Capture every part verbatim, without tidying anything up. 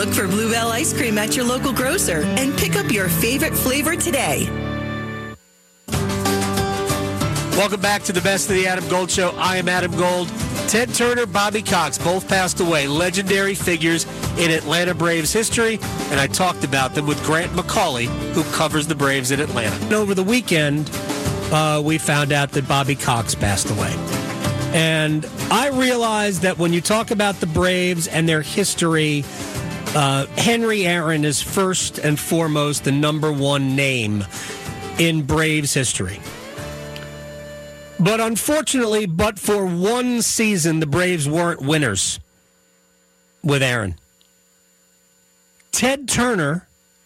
Look for Bluebell ice cream at your local grocer and pick up your favorite flavor today. Welcome back to the Best of the Adam Gold Show. I am Adam Gold. Ted Turner, Bobby Cox, both passed away. Legendary figures in Atlanta Braves history, and I talked about them with Grant McCauley, who covers the Braves in Atlanta. And over the weekend, uh, we found out that Bobby Cox passed away. And I realized that when you talk about the Braves and their history, uh, Henry Aaron is first and foremost the number one name in Braves history. But unfortunately, but for one season, the Braves weren't winners with Aaron. Ted Turner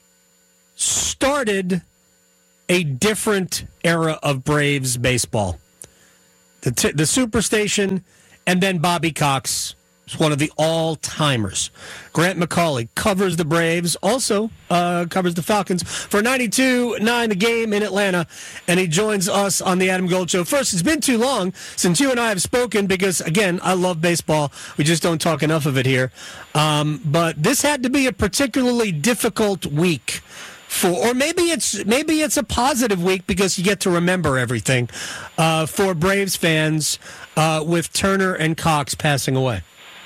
started a different era of Braves baseball. The, t- the Superstation, and then Bobby Cox is one of the all-timers. Grant McCauley covers the Braves, also uh, covers the Falcons for ninety-two point nine The Game in Atlanta, and he joins us on the Adam Gold Show. First, it's been too long since you and I have spoken because, again, I love baseball. We just don't talk enough of it here. Um, but this had to be a particularly difficult week. For, or maybe it's maybe it's a positive week because you get to remember everything uh, for Braves fans uh, with Turner and Cox passing away.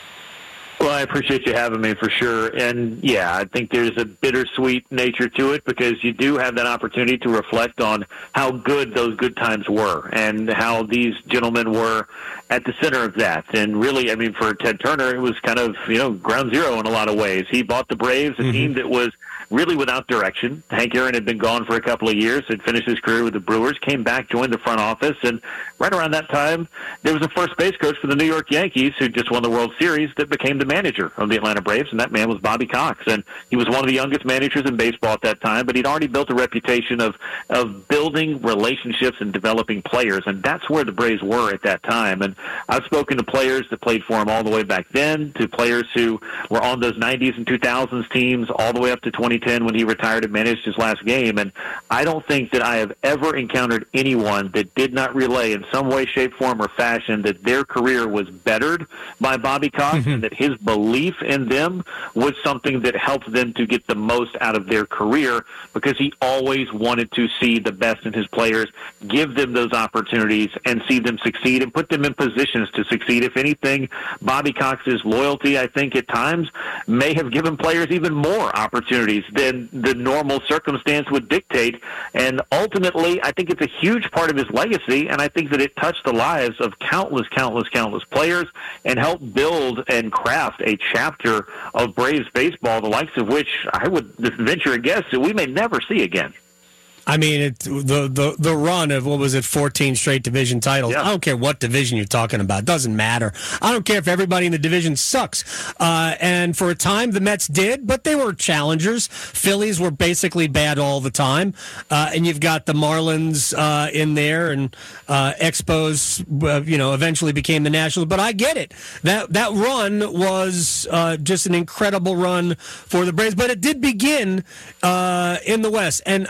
Well, I appreciate you having me for sure. And, yeah, I think there's a bittersweet nature to it because you do have that opportunity to reflect on how good those good times were and how these gentlemen were at the center of that. And really, I mean, for Ted Turner, it was kind of, you know, ground zero in a lot of ways. He bought the Braves, a mm-hmm. team that was really without direction. Hank Aaron had been gone for a couple of years, had finished his career with the Brewers, came back, joined the front office, and right around that time, there was a first base coach for the New York Yankees who just won the World Series that became the manager of the Atlanta Braves, and that man was Bobby Cox. And he was one of the youngest managers in baseball at that time, but he'd already built a reputation of, of building relationships and developing players, and that's where the Braves were at that time. And I've spoken to players that played for him all the way back then, to players who were on those nineties and two thousands teams all the way up to twenty ten when he retired and managed his last game. And I don't think that I have ever encountered anyone that did not relay in some way, shape, form, or fashion that their career was bettered by Bobby Cox mm-hmm. and that his belief in them was something that helped them to get the most out of their career because he always wanted to see the best in his players, give them those opportunities, and see them succeed and put them in positions to succeed. If anything, Bobby Cox's loyalty, I think, at times may have given players even more opportunities than the normal circumstance would dictate. And ultimately, I think it's a huge part of his legacy, and I think that it touched the lives of countless, countless, countless players and helped build and craft a chapter of Braves baseball, the likes of which I would venture a guess that we may never see again. I mean, it, the, the the run of, what was it, fourteen straight division titles. Yeah. I don't care what division you're talking about. It doesn't matter. I don't care if everybody in the division sucks. Uh, and for a time, the Mets did, but they were challengers. Phillies were basically bad all the time. Uh, and you've got the Marlins uh, in there, and uh, Expos, uh, you know, eventually became the Nationals. But I get it. That, that run was uh, just an incredible run for the Braves. But it did begin uh, in the West. And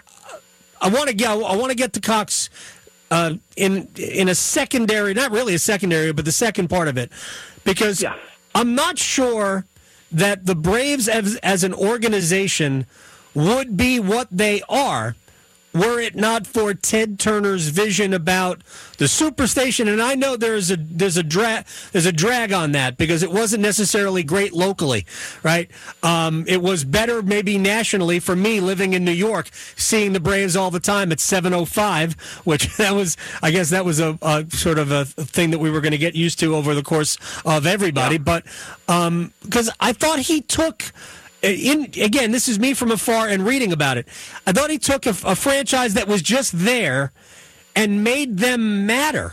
I want to get. I want to get to Cox uh, in in a secondary, not really a secondary, but the second part of it, because yeah. I'm not sure that the Braves as, as an organization would be what they are were it not for Ted Turner's vision about the Superstation. And I know there's a there's a drag there's a drag on that because it wasn't necessarily great locally, right? Um, it was better maybe nationally for me living in New York, seeing the Braves all the time at seven oh five, which that was I guess that was a, a sort of a thing that we were going to get used to over the course of everybody. Yeah. But um, because I thought he took. In, again, this is me from afar and reading about it. I thought he took a, a franchise that was just there and made them matter.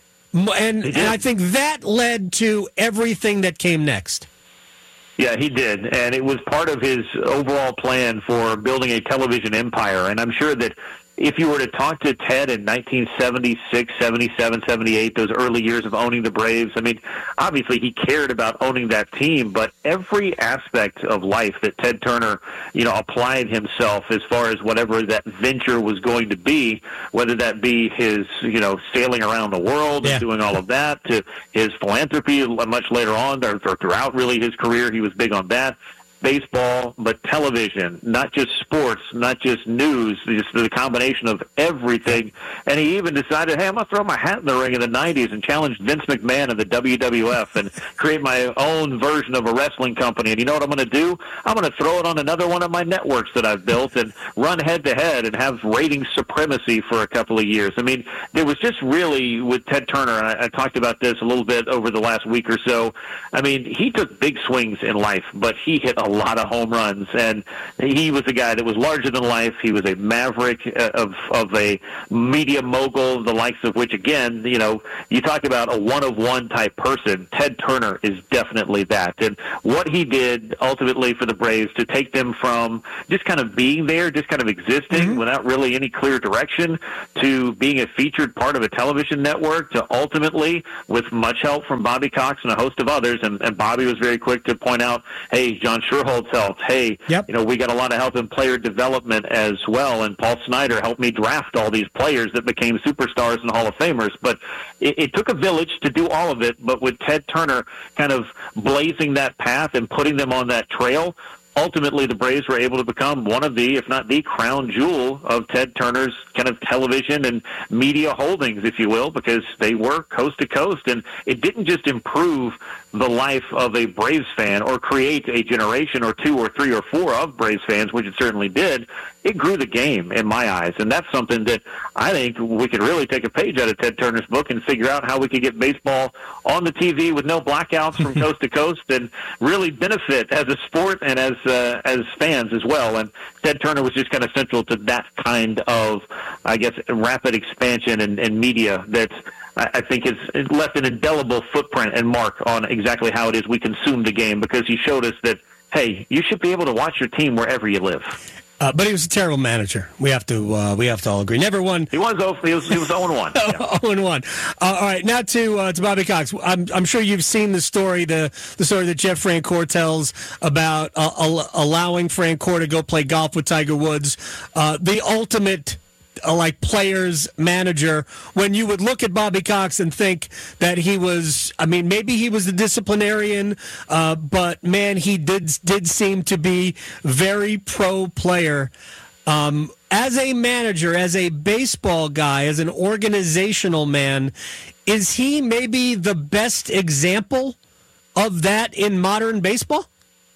And, and I think that led to everything that came next. Yeah, he did. And it was part of his overall plan for building a television empire. And I'm sure that if you were to talk to Ted in nineteen seventy-six, seventy-seven, seventy-eight, those early years of owning the Braves, I mean, obviously he cared about owning that team, but every aspect of life that Ted Turner, you know, applied himself as far as whatever that venture was going to be, whether that be his, you know, sailing around the world yeah. and doing all of that, to his philanthropy much later on, or throughout really his career, he was big on that. baseball, but television, not just sports, not just news, just the combination of everything. And he even decided, hey, I'm going to throw my hat in the ring in the nineties and challenge Vince McMahon in the W W F and create my own version of a wrestling company. And you know what I'm going to do? I'm going to throw it on another one of my networks that I've built and run head-to-head and have rating supremacy for a couple of years. I mean, there was just really, with Ted Turner, and I, I talked about this a little bit over the last week or so, I mean, he took big swings in life, but he hit a lot of home runs, and he was a guy that was larger than life. He was a maverick of of a media mogul, the likes of which, again, you know, you talk about a one-of-one type person. Ted Turner is definitely that. And what he did ultimately for the Braves to take them from just kind of being there, just kind of existing mm-hmm. without really any clear direction, to being a featured part of a television network, to ultimately, with much help from Bobby Cox and a host of others, and, and Bobby was very quick to point out, hey, John Sherholtz helped. Hey, yep. you know, we got a lot of help in player development as well, and Paul Snyder helped me draft all these players that became superstars and Hall of Famers. But it, it took a village to do all of it, but with Ted Turner kind of blazing that path and putting them on that trail, ultimately, the Braves were able to become one of the, if not the crown jewel of Ted Turner's kind of television and media holdings, if you will, because they were coast to coast. And it didn't just improve the life of a Braves fan or create a generation or two or three or four of Braves fans, which it certainly did. It grew the game in my eyes. And that's something that I think we could really take a page out of Ted Turner's book and figure out how we could get baseball on the T V with no blackouts from coast to coast and really benefit as a sport and as uh, as fans as well. And Ted Turner was just kind of central to that kind of, I guess, rapid expansion and, and media that I think it's left an indelible footprint and mark on exactly how it is we consume the game, because he showed us that, hey, you should be able to watch your team wherever you live. Uh, but he was a terrible manager. We have to uh, we have to all agree. Never won. He was he was he was zero and one. zero and one. Uh, all right, now to uh, to Bobby Cox. I'm I'm sure you've seen the story the the story that Jeff Francoeur tells about uh, al- allowing Francoeur to go play golf with Tiger Woods. Uh, the ultimate. Uh, like player's manager, when you would look at Bobby Cox and think that he was, I mean, maybe he was the disciplinarian, uh, but man, he did did seem to be very pro player. Um, as a manager, as a baseball guy, as an organizational man, is he maybe the best example of that in modern baseball?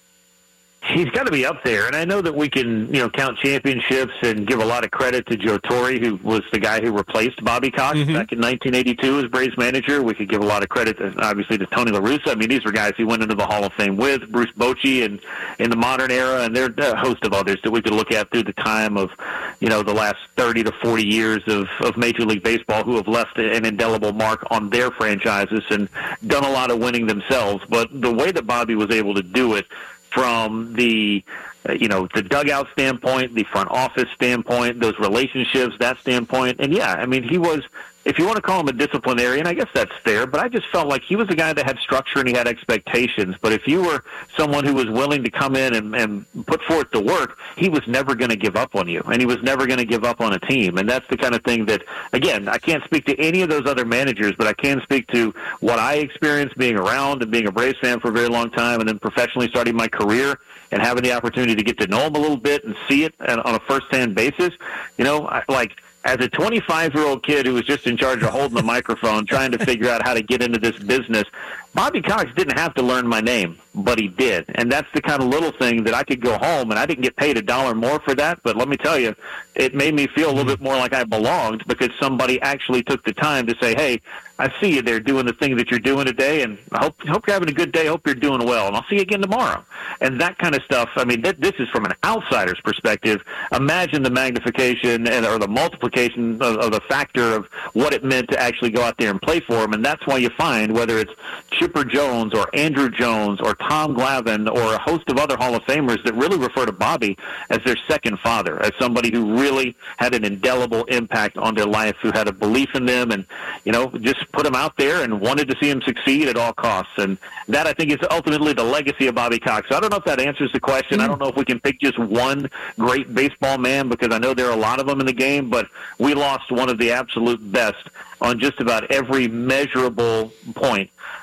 He's got to be up there, and I know that we can, you know, count championships and give a lot of credit to Joe Torre, who was the guy who replaced Bobby Cox mm-hmm. back in nineteen eighty-two as Braves manager. We could give a lot of credit, to, obviously, to Tony La Russa. I mean, these were guys he went into the Hall of Fame with, Bruce Bochy, and in the modern era, and there are a host of others that we could look at through the time of, you know, the last thirty to forty years of, of Major League Baseball, who have left an indelible mark on their franchises and done a lot of winning themselves. But the way that Bobby was able to do it, from the, uh, you know, the dugout standpoint, the front office standpoint, those relationships, that standpoint. And, yeah, I mean, he was, if you want to call him a disciplinarian, I guess that's fair, but I just felt like he was a guy that had structure and he had expectations. But if you were someone who was willing to come in and, and put forth the work, he was never going to give up on you, and he was never going to give up on a team. And that's the kind of thing that, again, I can't speak to any of those other managers, but I can speak to what I experienced being around and being a Braves fan for a very long time, and then professionally starting my career and having the opportunity to get to know him a little bit and see it on a first-hand basis. You know, I, like, as a twenty-five-year-old kid who was just in charge of holding the microphone, trying to figure out how to get into this business, Bobby Cox didn't have to learn my name, but he did. And that's the kind of little thing that I could go home, and I didn't get paid a dollar more for that, but let me tell you, it made me feel a little bit more like I belonged, because somebody actually took the time to say, hey, I see you there doing the thing that you're doing today, and I hope, hope you're having a good day, hope you're doing well, and I'll see you again tomorrow. And that kind of stuff, I mean, th- this is from an outsider's perspective. Imagine the magnification and or the multiplication of, of the factor of what it meant to actually go out there and play for him, and that's why you find, whether it's Chipper Jones or Andrew Jones or Tom Glavine or a host of other Hall of Famers that really refer to Bobby as their second father, as somebody who really had an indelible impact on their life, who had a belief in them and, you know, just put him out there and wanted to see him succeed at all costs. And that, I think, is ultimately the legacy of Bobby Cox. So I don't know if that answers the question. Mm-hmm. I don't know if we can pick just one great baseball man, because I know there are a lot of them in the game, but we lost one of the absolute best on just about every measurable point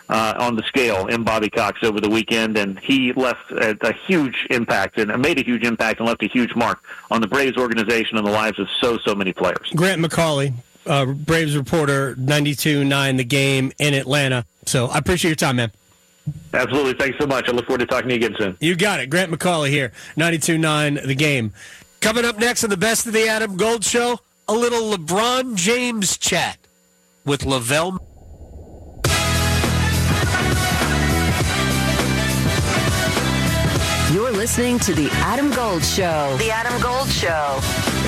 uh, on the scale in Bobby Cox over the weekend, and he left a, a huge impact and made a huge impact and left a huge mark on the Braves organization and the lives of so, so many players. Grant McCauley, uh, Braves reporter, ninety-two point nine The Game in Atlanta. So I appreciate your time, man. Absolutely. Thanks so much. I look forward to talking to you again soon. You got it. Grant McCauley here, ninety-two point nine The Game. Coming up next on the Best of the Adam Gold Show, a little LeBron James chat with Lavelle. You're listening to The Adam Gold Show. The Adam Gold Show.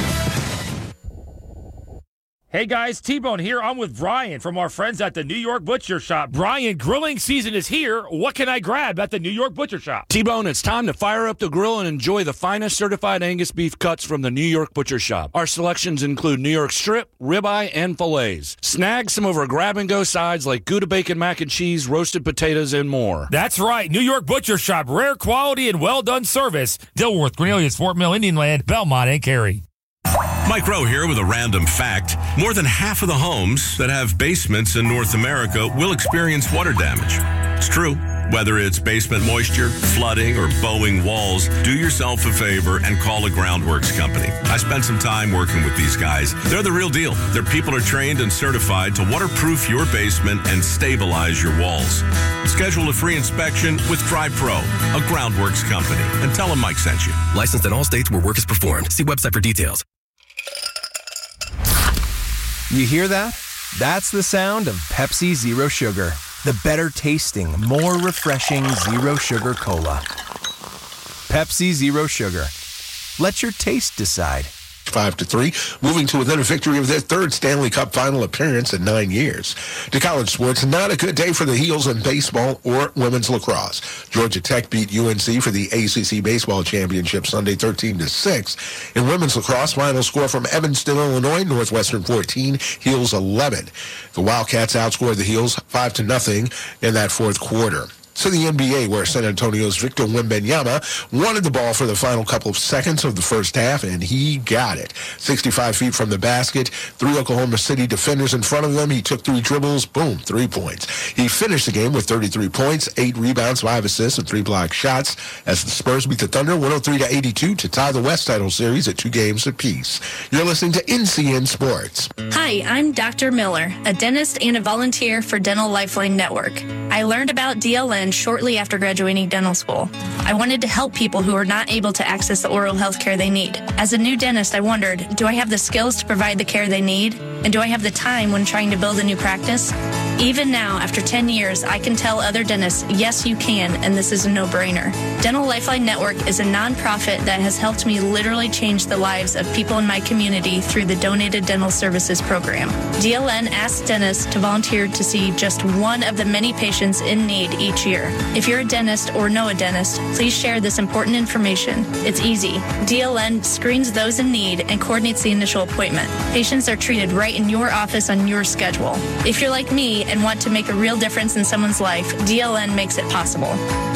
Hey guys, T-Bone here. I'm with Brian from our friends at the New York Butcher Shop. Brian, grilling season is here. What can I grab at the New York Butcher Shop? T-Bone, it's time to fire up the grill and enjoy the finest certified Angus beef cuts from the New York Butcher Shop. Our selections include New York strip, ribeye, and fillets. Snag some of our grab-and-go sides like Gouda bacon mac and cheese, roasted potatoes, and more. That's right. New York Butcher Shop. Rare quality and well-done service. Dilworth, Cornelius, Fort Mill, Indian Land, Belmont, and Cary. Mike Rowe here with a random fact. More than half of the homes that have basements in North America will experience water damage. It's true. Whether it's basement moisture, flooding, or bowing walls, do yourself a favor and call a Groundworks company. I spent some time working with these guys. They're the real deal. Their people are trained and certified to waterproof your basement and stabilize your walls. Schedule a free inspection with TriPro, a Groundworks company, and tell them Mike sent you. Licensed in all states where work is performed. See website for details. You hear that? That's the sound of Pepsi Zero Sugar. The better tasting, more refreshing Zero Sugar Cola. Pepsi Zero Sugar. Let your taste decide. Five to three, moving to within a victory of their third Stanley Cup final appearance in nine years. To college sports, not a good day for the Heels in baseball or women's lacrosse. Georgia Tech beat U N C for the A C C Baseball Championship Sunday thirteen to six. In women's lacrosse, final score from Evanston, Illinois, Northwestern fourteen, Heels eleven. The Wildcats outscored the Heels five to nothing in that fourth quarter. To the N B A, where San Antonio's Victor Wembanyama wanted the ball for the final couple of seconds of the first half, and he got it. sixty-five feet from the basket, three Oklahoma City defenders in front of them. He took three dribbles, boom, three points. He finished the game with thirty-three points, eight rebounds, five assists, and three block shots as the Spurs beat the Thunder one oh three to eighty-two to tie the West title series at two games apiece. You're listening to N C N Sports. Hi, I'm Doctor Miller, a dentist and a volunteer for Dental Lifeline Network. I learned about D L N shortly after graduating dental school. I wanted to help people who are not able to access the oral health care they need. As a new dentist, I wondered, do I have the skills to provide the care they need? And do I have the time when trying to build a new practice? Even now, after ten years, I can tell other dentists, yes, you can, and this is a no-brainer. Dental Lifeline Network is a nonprofit that has helped me literally change the lives of people in my community through the Donated Dental Services program. D L N asks dentists to volunteer to see just one of the many patients in need each year. If you're a dentist or know a dentist, please share this important information. It's easy. D L N screens those in need and coordinates the initial appointment. Patients are treated right in your office on your schedule. If you're like me and want to make a real difference in someone's life, D L N makes it possible.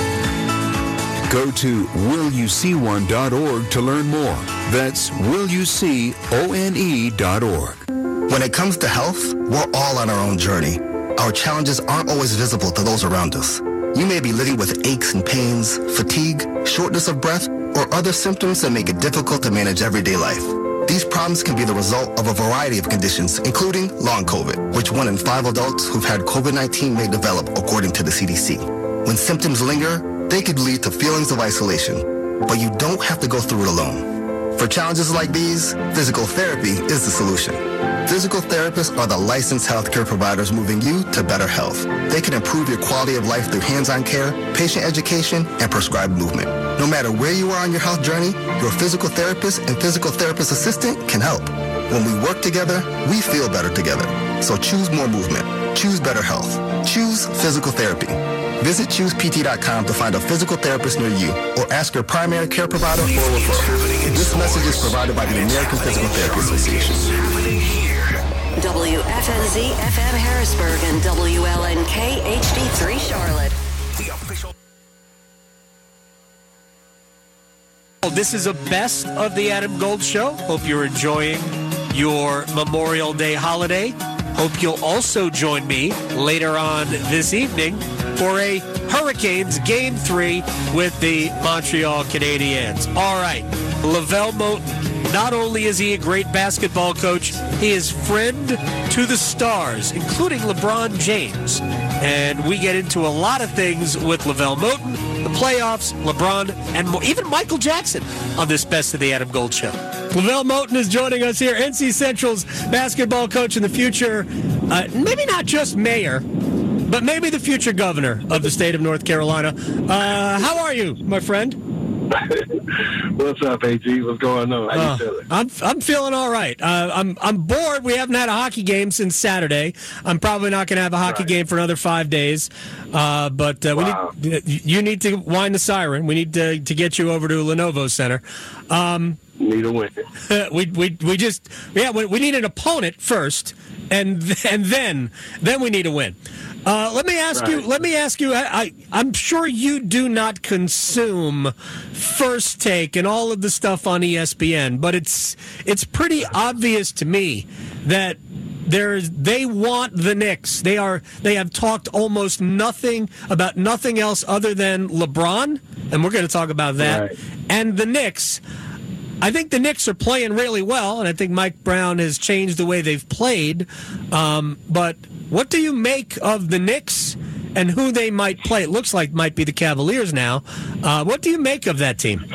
Go to will you see one dot org to learn more. That's will you see one dot org. When it comes to health, we're all on our own journey. Our challenges aren't always visible to those around us. You may be living with aches and pains, fatigue, shortness of breath, or other symptoms that make it difficult to manage everyday life. These problems can be the result of a variety of conditions, including long COVID, which one in five adults who've had COVID nineteen may develop, according to the C D C. When symptoms linger, they could lead to feelings of isolation, but you don't have to go through it alone. For challenges like these, physical therapy is the solution. Physical therapists are the licensed healthcare providers moving you to better health. They can improve your quality of life through hands-on care, patient education, and prescribed movement. No matter where you are on your health journey, your physical therapist and physical therapist assistant can help. When we work together, we feel better together. So choose more movement. Choose better health. Choose physical therapy. Visit choose P T dot com to find a physical therapist near you or ask your primary care provider for a referral. This message is provided by the American Physical Therapy Association. W F N Z F M Harrisburg and W L N K H D three Charlotte. This is a best of the Adam Gold Show. Hope you're enjoying your Memorial Day holiday. Hope you'll also join me later on this evening for a Hurricanes Game three with the Montreal Canadiens. All right, Lavelle Moton, not only is he a great basketball coach, he is friend to the stars, including LeBron James. And we get into a lot of things with Lavelle Moton, the playoffs, LeBron, and more, even Michael Jackson on this Best of the Adam Gold Show. Lavelle Moton is joining us here, N C Central's basketball coach in the future, uh, maybe not just mayor, but maybe the future governor of the state of North Carolina. Uh, how are you, my friend? What's up, A G? What's going on? How uh, you feeling? I'm I'm feeling all right. Uh, I'm I'm bored. We haven't had a hockey game since Saturday. I'm probably not going to have a hockey right. game for another five days. Uh, but uh, wow. we need you need to wind the siren. We need to to get you over to Lenovo Center. Um, need a win. we we we just yeah we, we need an opponent first, and and then then we need a win. Uh, let me ask right. you. Let me ask you. I, I, I'm sure you do not consume First Take and all of the stuff on E S P N, but it's it's pretty obvious to me that there's they want the Knicks. They are they have talked almost nothing about nothing else other than LeBron, and we're going to talk about that right. and the Knicks. I think the Knicks are playing really well, and I think Mike Brown has changed the way they've played. Um, but what do you make of the Knicks and who they might play? It looks like might be the Cavaliers now. Uh, what do you make of that team?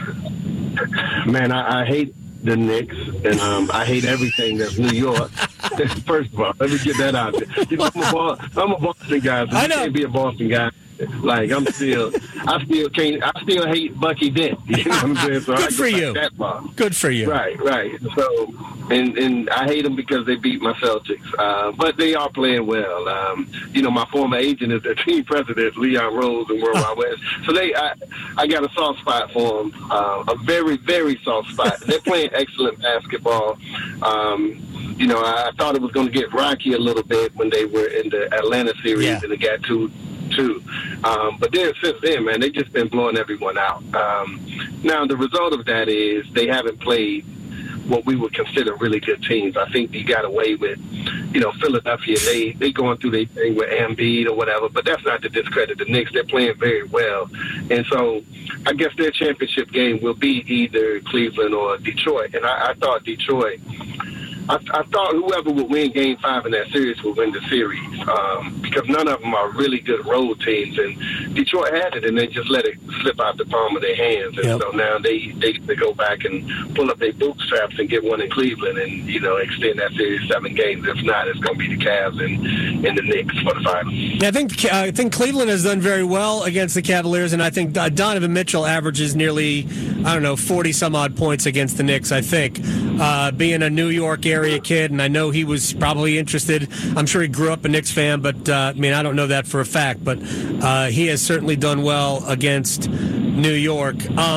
Man, I, I hate the Knicks, and um, I hate everything that's New York. First of all, let me get that out there. You know, I'm, a Boston, I'm a Boston guy, so you can't be a Boston guy. Like, I'm still, I still can't, I still hate Bucky Dent. You know what I'm saying? So Good I for you. That far. Good for you. Right, right. So, and and I hate them because they beat my Celtics. Uh, but they are playing well. Um, you know, my former agent is the team president, Leon Rose in World Wide West. So they, I, I got a soft spot for them, uh, a very, very soft spot. They're playing excellent basketball. Um, you know, I thought it was going to get rocky a little bit when they were in the Atlanta series yeah. and it got too. Too. Um, but then since then, man, they've just been blowing everyone out. Um, now, the result of that is they haven't played what we would consider really good teams. I think they got away with, you know, Philadelphia. They they going through their thing with Embiid or whatever, but that's not to discredit the Knicks. They're playing very well. And so I guess their championship game will be either Cleveland or Detroit. And I, I thought Detroit... I, I thought whoever would win Game Five in that series would win the series um, because none of them are really good road teams, and Detroit had it, and they just let it slip out the palm of their hands, and yep. so now they, they they go back and pull up their bootstraps and get one in Cleveland, and you know extend that series seven games. If not, it's going to be the Cavs and, and the Knicks for the finals. Yeah, I think uh, I think Cleveland has done very well against the Cavaliers, and I think uh, Donovan Mitchell averages nearly I don't know forty some odd points against the Knicks. I think uh, being a New York area area kid, and I know he was probably interested. I'm sure he grew up a Knicks fan, but uh, I mean, I don't know that for a fact. But uh, he has certainly done well against New York.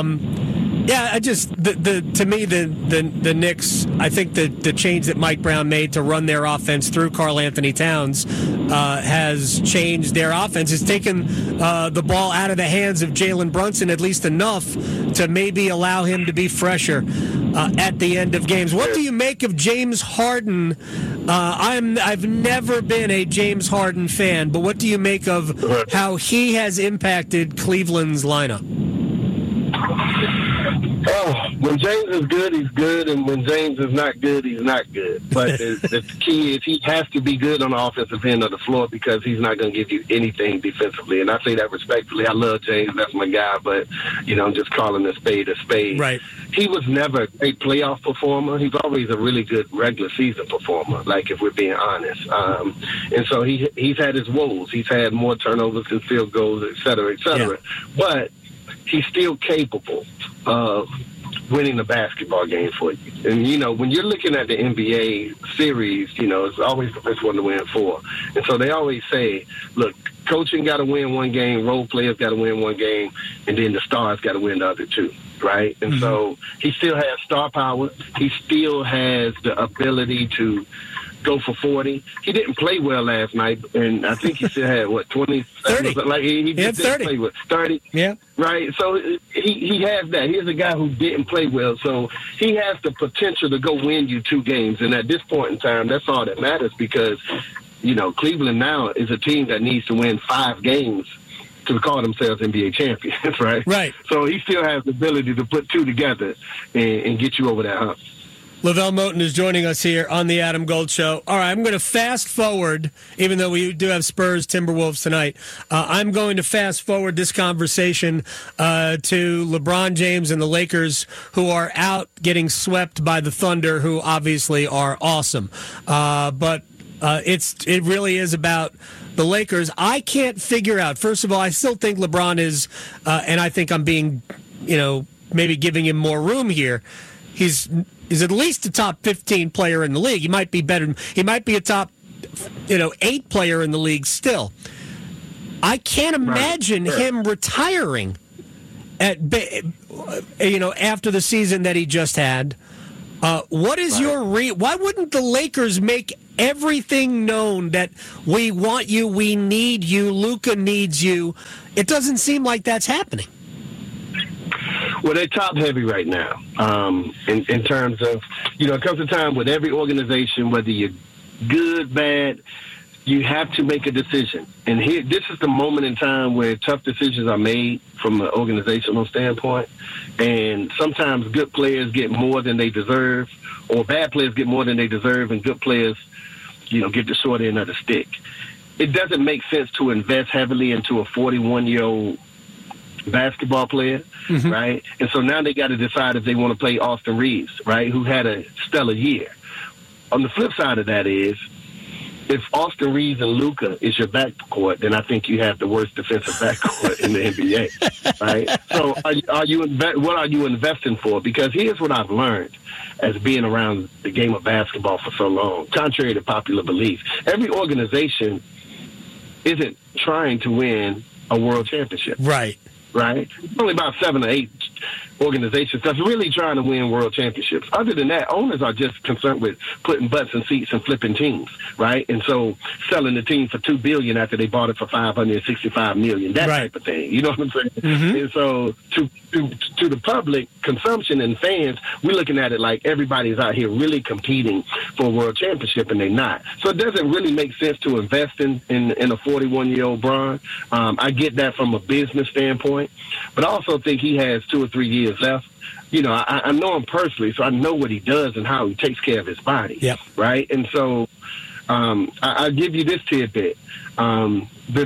Um, yeah, I just the, the to me the, the the Knicks. I think the the change that Mike Brown made to run their offense through Karl Anthony Towns uh, has changed their offense. It's taken uh, the ball out of the hands of Jalen Brunson at least enough to maybe allow him to be fresher uh, at the end of games. What do you make of James Harden? Uh, I'm I've never been a James Harden fan, but what do you make of how he has impacted Cleveland's lineup? Oh, when James is good, he's good, and when James is not good, he's not good. But the, the key is he has to be good on the offensive end of the floor because he's not going to give you anything defensively. And I say that respectfully. I love James. That's my guy. But, you know, I'm just calling a spade a spade. Right. He was never a playoff performer. He's always a really good regular season performer, like if we're being honest. Um, and so he he's had his woes. He's had more turnovers and field goals, et cetera, et cetera. Yeah. But he's still capable of winning the basketball game for you. And, you know, when you're looking at the N B A series, you know, it's always the best one to win for. And so they always say, look, coaching got to win one game, role players got to win one game, and then the stars got to win the other two, right? And mm-hmm. so he still has star power. He still has the ability to go for forty. He didn't play well last night, and I think he still had, what, twenty? thirty. Like, he, he He had didn't thirty. play well. thirty? Yeah. Right? So he, he has that. He's a guy who didn't play well, so he has the potential to go win you two games. And at this point in time, that's all that matters because, you know, Cleveland now is a team that needs to win five games to call themselves N B A champions, right? Right. So he still has the ability to put two together and, and get you over that hump. Lavelle Moten is joining us here on the Adam Gold Show. All right, I'm going to fast forward, even though we do have Spurs Timberwolves tonight. Uh, I'm going to fast forward this conversation uh, to LeBron James and the Lakers, who are out getting swept by the Thunder, who obviously are awesome. Uh, but uh, it's it really is about the Lakers. I can't figure out. First of all, I still think LeBron is, uh, and I think I'm being, you know, maybe giving him more room here. He's He's at least a top fifteen player in the league. He might be better. He might be a top, you know, eight player in the league still. I can't imagine right. Sure. him retiring at, you know, after the season that he just had. Uh, what is right. your re? Why wouldn't the Lakers make everything known that we want you, we need you, Luka needs you? It doesn't seem like that's happening. Well, they're top heavy right now. Um, in, in terms of, you know, it comes a time with every organization, whether you're good, bad, you have to make a decision. And here, this is the moment in time where tough decisions are made from an organizational standpoint. And sometimes good players get more than they deserve, or bad players get more than they deserve, and good players, you know, get the short end of the stick. It doesn't make sense to invest heavily into a forty-one-year-old basketball player, mm-hmm. right? And so now they got to decide if they want to play Austin Reeves, right, who had a stellar year. On the flip side of that is, if Austin Reeves and Luka is your backcourt, then I think you have the worst defensive backcourt in the N B A, right? So are you, are you inve- what are you investing for? Because here's what I've learned as being around the game of basketball for so long, contrary to popular belief. Every organization isn't trying to win a world championship. Right. Right? Only about seven or eight organizations that's really trying to win world championships. Other than that, owners are just concerned with putting butts in seats and flipping teams, right? And so selling the team for two billion dollars after they bought it for five hundred sixty-five million dollars, that right. type of thing. You know what I'm saying? Mm-hmm. And so to, to to the public consumption and fans, we're looking at it like everybody's out here really competing for a world championship, and they're not. So it doesn't really make sense to invest in, in, in a forty-one-year-old Bron. Um, I get that from a business standpoint, but I also think he has two or three years left. You know, I, I know him personally, so I know what he does and how he takes care of his body. Yep. Right? And so um, I, I'll give you this tidbit. Um, this,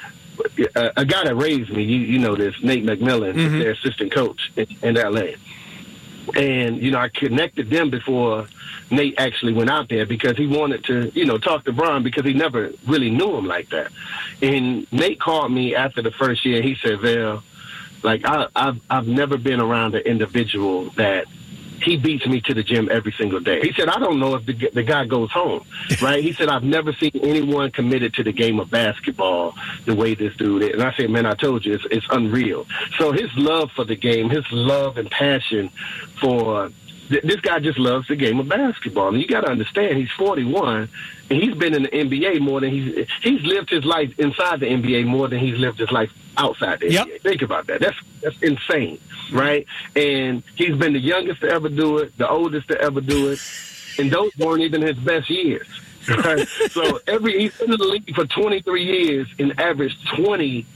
a, a guy that raised me, you, you know this, Nate McMillan, mm-hmm. their assistant coach in, in L A. And, you know, I connected them before Nate actually went out there because he wanted to, you know, talk to Bron because he never really knew him like that. And Nate called me after the first year. He said, Val, like, I, I've I've never been around an individual that he beats me to the gym every single day. He said, I don't know if the, the guy goes home, right? He said, I've never seen anyone committed to the game of basketball the way this dude is. And I said, man, I told you, it's, it's unreal. So his love for the game, his love and passion for this guy just loves the game of basketball. And you got to understand, he's forty-one, and he's been in the N B A more than he's he's lived his life inside the N B A more than he's lived his life outside the yep. N B A. Think about that. That's that's insane, right? And he's been the youngest to ever do it, the oldest to ever do it, and those weren't even his best years. Right? So every he's been in the league for twenty-three years and averaged twenty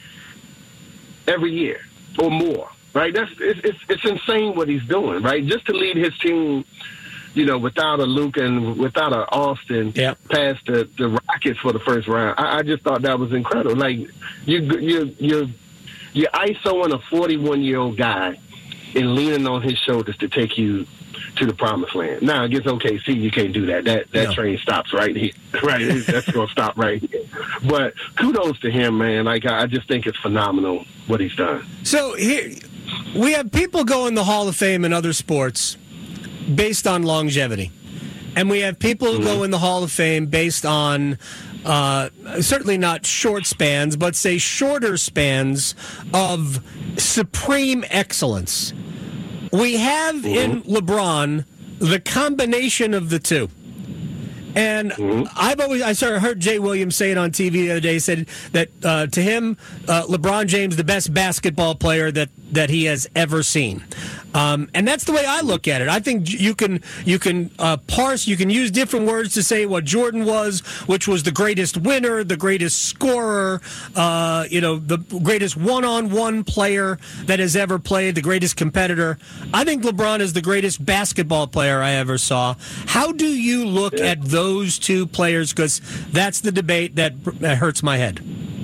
every year or more. Right, that's it's, it's it's insane what he's doing. Right, just to lead his team, you know, without a Luka and without a Austin, yep. past the, the Rockets for the first round. I, I just thought that was incredible. Like you you you you ISOing a forty-one-year-old guy and leaning on his shoulders to take you to the promised land. Now against O K C, you can't do that. That that no. train stops right here. Right, that's going to stop right here. But kudos to him, man. Like I, I just think it's phenomenal what he's done. So here. We have people go in the Hall of Fame in other sports based on longevity. And we have people who go in the Hall of Fame based on uh, certainly not short spans, but say shorter spans of supreme excellence. We have in LeBron the combination of the two. And mm-hmm. I've always I started, heard Jay Williams say it on T V the other day. He said that uh, to him, uh, LeBron James the best basketball player that, that he has ever seen. Um, and that's the way I look at it. I think you can you can uh, parse, you can use different words to say what Jordan was, which was the greatest winner, the greatest scorer, uh, you know, the greatest one-on-one player that has ever played, the greatest competitor. I think LeBron is the greatest basketball player I ever saw. How do you look yeah. at those two players? Because that's the debate that, that hurts my head.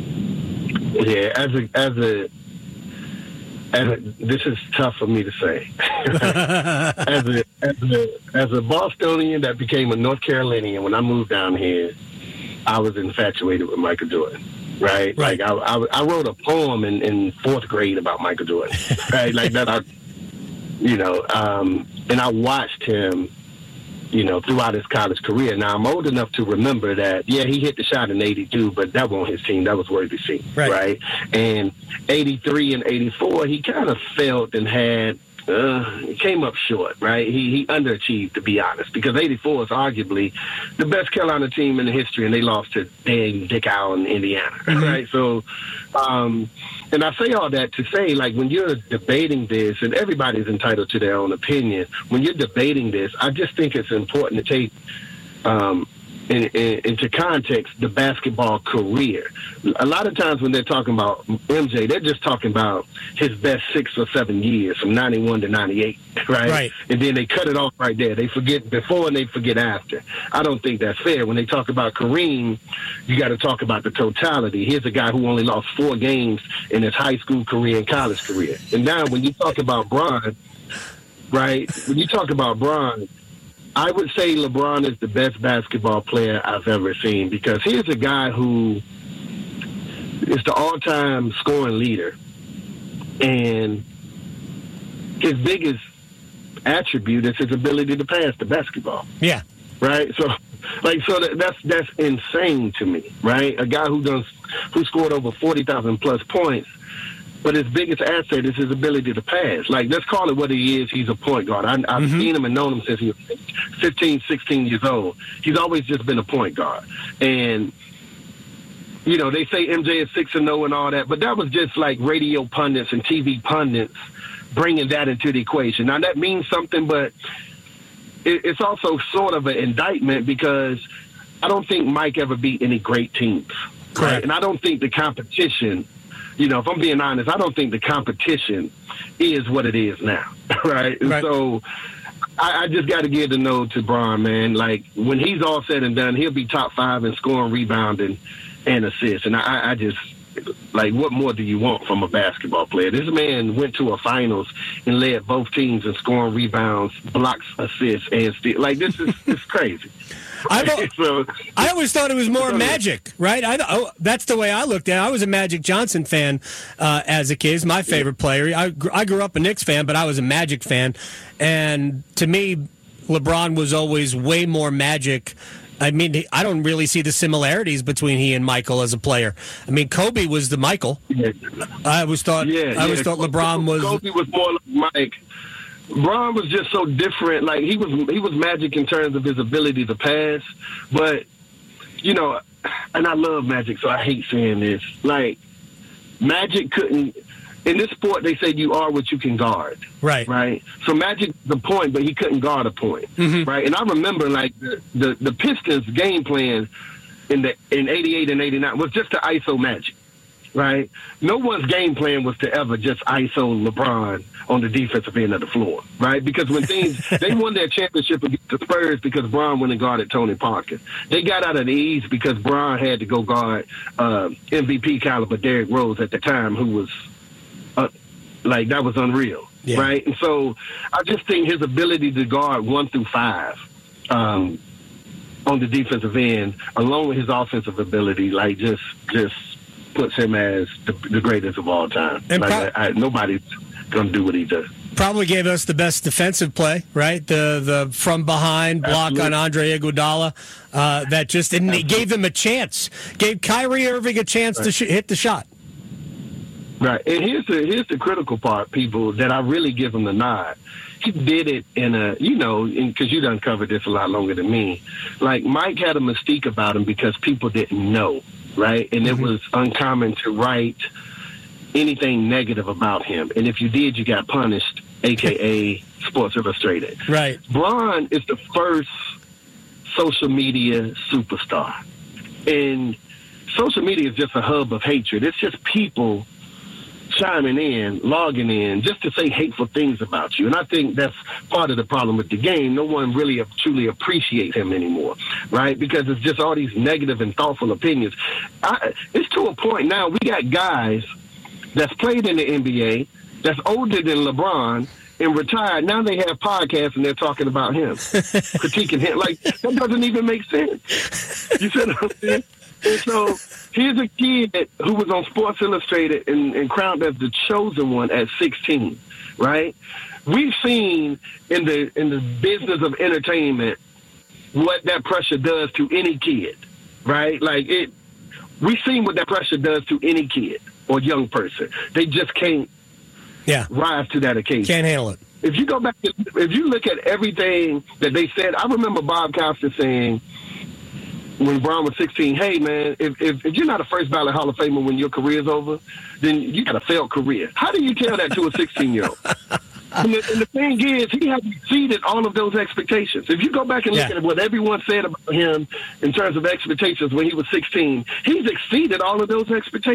Yeah, as a as a And this is tough for me to say. as, a, as, a, as a Bostonian that became a North Carolinian, when I moved down here, I was infatuated with Michael Jordan, right? right. Like I, I, I wrote a poem in, in fourth grade about Michael Jordan, right? Like that, I, you know, um, and I watched him, you know, throughout his college career. Now, I'm old enough to remember that, yeah, he hit the shot in eighty-two, but that wasn't his team. That was Worthy's team, right? right? And eighty-three and eighty-four, he kind of felt and had, uh, he came up short, right? He he underachieved, to be honest, because eighty-four is arguably the best Carolina team in the history, and they lost to dang Dick Allen, Indiana, mm-hmm. right? So, um, and I say all that to say, like, when you're debating this, and everybody's entitled to their own opinion, when you're debating this, I just think it's important to take um, in, in, into context the basketball career. A lot of times when they're talking about M J, they're just talking about his best six or seven years from ninety-one to ninety-eight, right? right? And then they cut it off right there. They forget before and they forget after. I don't think that's fair. When they talk about Kareem, you got to talk about the totality. Here's a guy who only lost four games in his high school career and college career. And now when you talk about Bron, right, when you talk about Bron, I would say LeBron is the best basketball player I've ever seen, because here's a guy who is the all-time scoring leader, and his biggest attribute is his ability to pass the basketball. Yeah. Right? So, like, so that, that's that's insane to me, right? A guy who does who scored over forty thousand plus points, but his biggest asset is his ability to pass. Like, let's call it what he is. He's a point guard. I, I've mm-hmm. seen him and known him since he was fifteen, sixteen years old. He's always just been a point guard. And, you know, they say M J is six and oh and all that, but that was just like radio pundits and T V pundits bringing that into the equation. Now, that means something, but it, it's also sort of an indictment, because I don't think Mike ever beat any great teams. Correct. Right? And I don't think the competition, you know, if I'm being honest, I don't think the competition is what it is now, right? And right. so I, I just got to give the note to Bron, man. Like, when he's all said and done, he'll be top five in scoring, rebounding, and assists. And I, I just, like, what more do you want from a basketball player? This man went to a finals and led both teams in scoring, rebounds, blocks, assists, and steals. Like, this is it's crazy. I, so, I always thought it was more Magic, right? I, oh, that's the way I looked at it. I was a Magic Johnson fan uh, as a kid. He's my favorite player. I, I grew up a Knicks fan, but I was a Magic fan. And to me, LeBron was always way more Magic. I mean, I don't really see the similarities between he and Michael as a player. I mean, Kobe was the Michael. Yeah. I always thought. Yeah, I always yeah. thought LeBron was. Kobe was more like Mike. Bron was just so different. Like, he was he was Magic in terms of his ability to pass, but, you know, and I love Magic, so I hate saying this. Like, Magic couldn't. In this sport, they say you are what you can guard. Right. Right? So Magic, the point, but he couldn't guard a point. Mm-hmm. Right? And I remember, like, the, the, the Pistons' game plan in the in eighty-eight and eighty-nine was just to I S O Magic. Right? No one's game plan was to ever just I S O LeBron on the defensive end of the floor. Right? Because when things, they won their championship against the Spurs because Bron went and guarded Tony Parker. They got out of the East because Bron had to go guard uh, M V P caliber Derrick Rose at the time, who was, uh, like, that was unreal. Yeah. Right? And so I just think his ability to guard one through five um, on the defensive end, along with his offensive ability, like, just, just, puts him as the, the greatest of all time. And like, pro- I, I, nobody's going to do what he does. Probably gave us the best defensive play, right? The the from behind block Absolutely. on Andre Iguodala uh, that just and he gave them a chance. Gave Kyrie Irving a chance right. to sh- hit the shot. Right, and here's the here's the critical part, people, that I really give him the nod. he did it in a, you know, because you done covered this a lot longer than me. Like, Mike had a mystique about him because people didn't know, right? And mm-hmm. it was uncommon to write anything negative about him. And if you did, you got punished, a k a. Sports Illustrated. Right. Bron is the first social media superstar. And social media is just a hub of hatred. It's just people chiming in, logging in, just to say hateful things about you. And I think that's part of the problem with the game. No one really truly appreciates him anymore, right? Because it's just all these negative and thoughtful opinions. I, it's to a point now we got guys that's played in the N B A, that's older than LeBron, and retired. Now they have podcasts and they're talking about him, critiquing him. Like, that doesn't even make sense. You see what I'm saying? And so here's a kid who was on Sports Illustrated and, and crowned as the chosen one at sixteen, right? We've seen in the in the business of entertainment what that pressure does to any kid, right? Like, it. We've seen what that pressure does to any kid or young person. They just can't yeah. rise to that occasion. Can't handle it. If you go back, to, if you look at everything that they said, I remember Bob Costas saying, when Bron was sixteen, hey, man, if, if, if you're not a first ballot Hall of Famer when your career's over, then you got a failed career. How do you tell that to a sixteen-year-old? and, the, and the thing is, he has exceeded all of those expectations. If you go back and look yeah. at what everyone said about him in terms of expectations when he was sixteen, he's exceeded all of those expectations.